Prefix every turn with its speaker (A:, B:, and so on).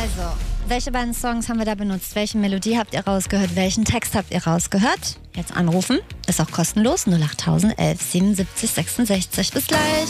A: Also, welche beiden Songs haben wir da benutzt? Welche Melodie habt ihr rausgehört? Welchen Text habt ihr rausgehört? Jetzt anrufen. Ist auch kostenlos. 08000 11 77 66. Bis gleich.